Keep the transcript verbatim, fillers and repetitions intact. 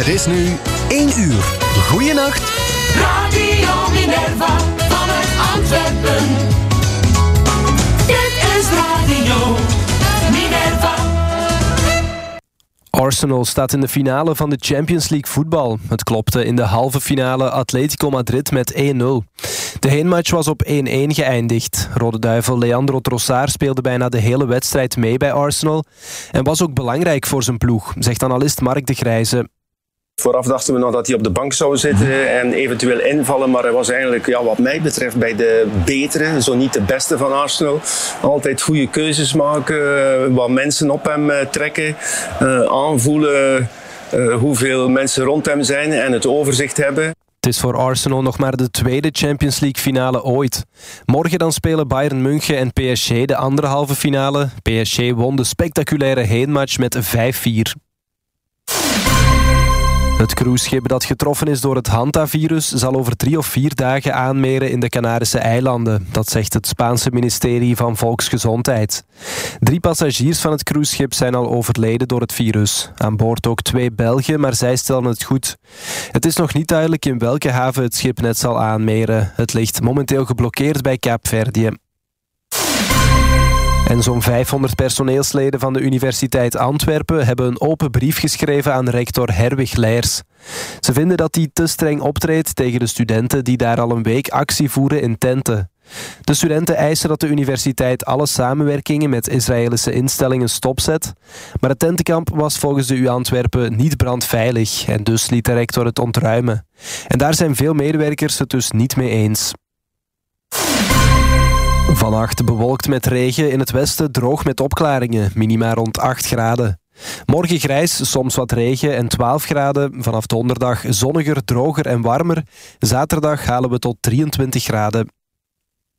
Het is nu één uur. Goeienacht. Radio Minerva vanuit Antwerpen. Dit is Radio Minerva. Arsenal staat in de finale van de Champions League voetbal. Het klopte in de halve finale Atletico Madrid met één nul. De heenmatch was op één-één geëindigd. Rode Duivel Leandro Trossard speelde bijna de hele wedstrijd mee bij Arsenal en was ook belangrijk voor zijn ploeg, zegt analist Mark de Grijze. Vooraf dachten we nog dat hij op de bank zou zitten en eventueel invallen. Maar hij was eigenlijk, ja, wat mij betreft, bij de betere, zo niet de beste van Arsenal. Altijd goede keuzes maken, wat mensen op hem trekken, aanvoelen hoeveel mensen rond hem zijn en het overzicht hebben. Het is voor Arsenal nog maar de tweede Champions League finale ooit. Morgen dan spelen Bayern München en P S G de andere halve finale. P S G won de spectaculaire heenmatch met vijf vier. Het cruiseschip dat getroffen is door het Hanta-virus zal over drie of vier dagen aanmeren in de Canarische eilanden. Dat zegt het Spaanse ministerie van Volksgezondheid. Drie passagiers van het cruiseschip zijn al overleden door het virus. Aan boord ook twee Belgen, maar zij stellen het goed. Het is nog niet duidelijk in welke haven het schip net zal aanmeren. Het ligt momenteel geblokkeerd bij Kaapverdië. En zo'n vijfhonderd personeelsleden van de Universiteit Antwerpen hebben een open brief geschreven aan rector Herwig Leijers. Ze vinden dat hij te streng optreedt tegen de studenten die daar al een week actie voeren in tenten. De studenten eisen dat de universiteit alle samenwerkingen met Israëlische instellingen stopzet. Maar het tentenkamp was volgens de U Antwerpen niet brandveilig en dus liet de rector het ontruimen. En daar zijn veel medewerkers het dus niet mee eens. Vannacht bewolkt met regen, in het westen droog met opklaringen, minima rond acht graden. Morgen grijs, soms wat regen en twaalf graden. Vanaf donderdag zonniger, droger en warmer. Zaterdag halen we tot drieëntwintig graden.